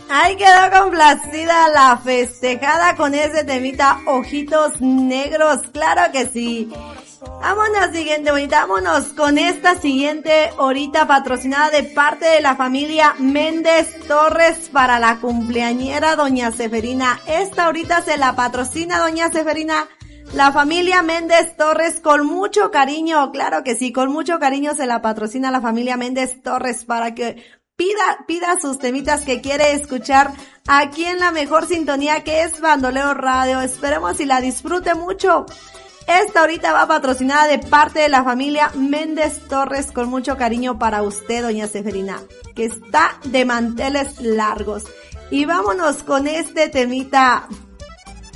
Ahí quedó complacida la festejada con ese temita Ojitos Negros, claro que sí. Vámonos, siguiente bonita, vámonos con esta siguiente horita patrocinada de parte de la familia Méndez Torres para la cumpleañera doña Seferina. Esta ahorita se la patrocina doña Seferina, la familia Méndez Torres con mucho cariño, claro que sí, con mucho cariño se la patrocina la familia Méndez Torres para que pida sus temitas que quiere escuchar aquí en la mejor sintonía que es Bandoleo Radio. Esperemos y la disfrute mucho. Esta ahorita va patrocinada de parte de la familia Méndez Torres con mucho cariño para usted, doña Seferina, que está de manteles largos. Y vámonos con este temita